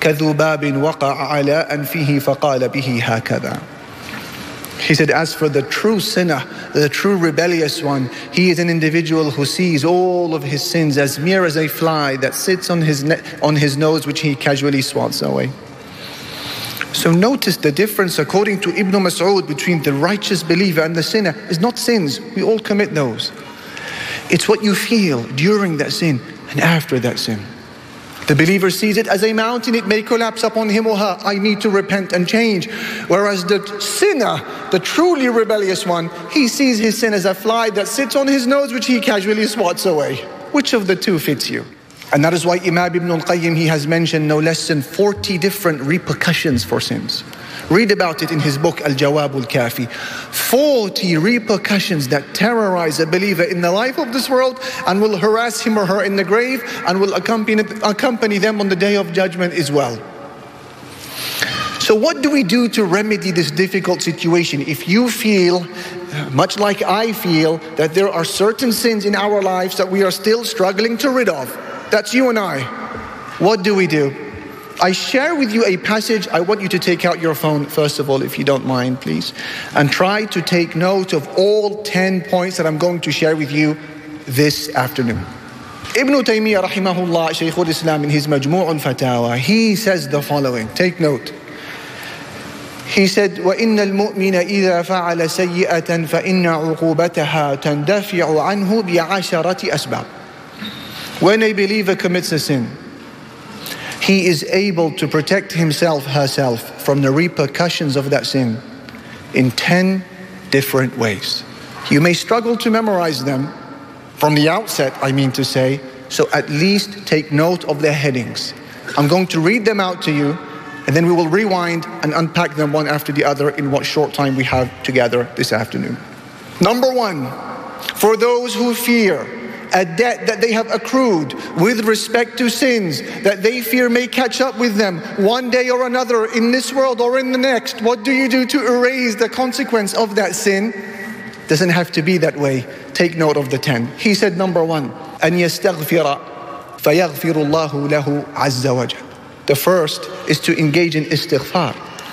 كذباب وقع على أنفه فقال به هكذا. He said, as for the true sinner, the true rebellious one, he is an individual who sees all of his sins as mere as a fly that sits on his nose, which he casually swats away. So notice the difference, according to Ibn Mas'ud, between the righteous believer and the sinner is not sins. We all commit those. It's what you feel during that sin and after that sin. The believer sees it as a mountain. It may collapse upon him or her. I need to repent and change. Whereas the sinner, the truly rebellious one, he sees his sin as a fly that sits on his nose, which he casually swats away. Which of the two fits you? And that is why Imam Ibn al-Qayyim, he has mentioned no less than 40 different repercussions for sins. Read about it in his book Al-Jawab Al-Kafi. 40 repercussions that terrorize a believer in the life of this world and will harass him or her in the grave and will accompany them on the day of judgment as well. So what do we do to remedy this difficult situation? If you feel, much like I feel, that there are certain sins in our lives that we are still struggling to rid of, that's you and I. What do we do? I share with you a passage. I want you to take out your phone, first of all, if you don't mind, please. And try to take note of all 10 points that I'm going to share with you this afternoon. Ibn Taymiyyah, rahimahullah, Shaykh al-Islam, in his Majmu' al-Fatawa, he says the following. Take note. He said, وَإِنَّ الْمُؤْمِنَ إِذَا فَعَلَ سَيِّئَةً فَإِنَّ عُقُوبَتَهَا تَنْدَفِعُ عَنْهُ بِعَشَرَةِ أَسْبَابٍ. When a believer commits a sin, he is able to protect himself, herself, from the repercussions of that sin in 10 different ways. You may struggle to memorize them from the outset, I mean to say, so at least take note of their headings. I'm going to read them out to you, and then we will rewind and unpack them one after the other in what short time we have together this afternoon. Number 1, for those who fear a debt that they have accrued with respect to sins that they fear may catch up with them one day or another in this world or in the next, what do you do to erase the consequence of that sin? Doesn't have to be that way. Take note of the 10. He said, number 1, أن يستغفر فيغفر الله له عز وجل. The first is to engage in istighfar,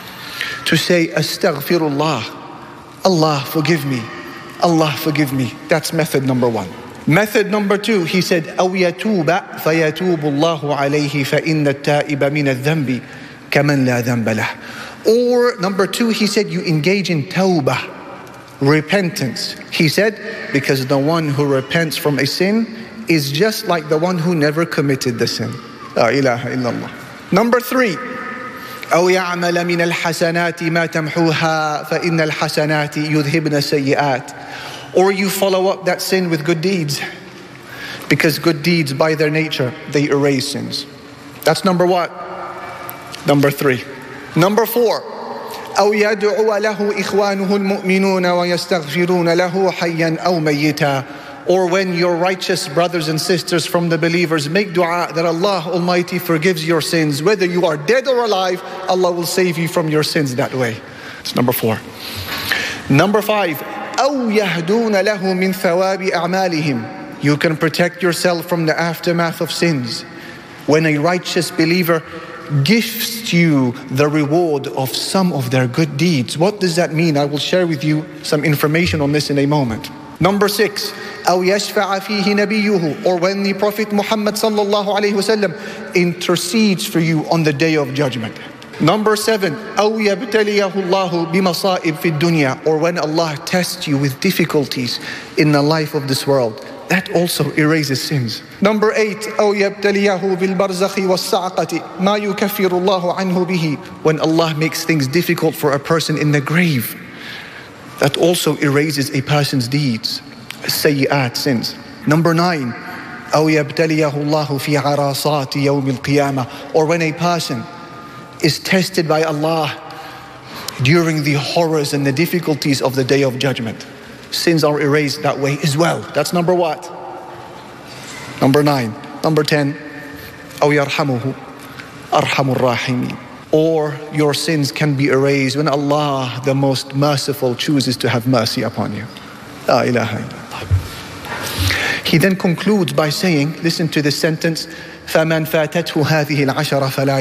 to say astaghfirullah, Allah forgive me, Allah forgive me. That's method number 1. Method number 2, he said, أو يتوب فيتوب الله عليه فإن التائب من الذنب كمن لا ذنب له. Or number 2, he said, you engage in tawbah, repentance. He said, because the one who repents from a sin is just like the one who never committed the sin. La ilaha illallah. Number 3, أو يعمل من الحسنات ما تمحوها فإن الحسنات يذهبن السيئات. Or you follow up that sin with good deeds, because good deeds by their nature, they erase sins. That's number what? Number 3. Number 4, أو يدعو له إخوانه المؤمنون ويستغفرون له حيا أو ميتا. Or when your righteous brothers and sisters from the believers make dua that Allah Almighty forgives your sins, whether you are dead or alive, Allah will save you from your sins that way. That's number 4. Number 5, أو يهدون له من ثواب أعمالهم. You can protect yourself from the aftermath of sins when a righteous believer gifts you the reward of some of their good deeds. What does that mean? I will share with you some information on this in a moment. Number 6, أو يشفع فيه نبيه. Or when the Prophet Muhammad sallallahu alayhi wasallam intercedes for you on the day of judgment. Number 7, أو يبتليه الله بمصائب في الدنيا. Or when Allah tests you with difficulties in the life of this world. That also erases sins. Number 8, أو يبتليه بالبرزخ والصعقة ما يكفر الله عنه به. When Allah makes things difficult for a person in the grave, that also erases a person's deeds, سيئات, sins. Number 9, أو يبتليه الله في عرصات يوم القيامة. Or when a person is tested by Allah during the horrors and the difficulties of the day of judgment. Sins are erased that way as well. That's number what? Number 9. Number 10, أو يرحمه أرحم الراحمين. Or your sins can be erased when Allah, the most merciful, chooses to have mercy upon you. La ilaha illallah. He then concludes by saying, listen to this sentence, فَمَنْ فَاتَتْهُ هَذِهِ الْعَشَرَ فَلَا